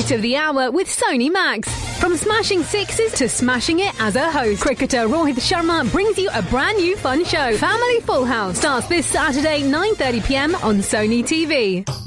Fight of the Hour with Sony Max. From smashing sixes to smashing it as a host, cricketer Rohit Sharma brings you a brand new fun show. Family Full House starts this Saturday 9:30 p.m. on Sony TV.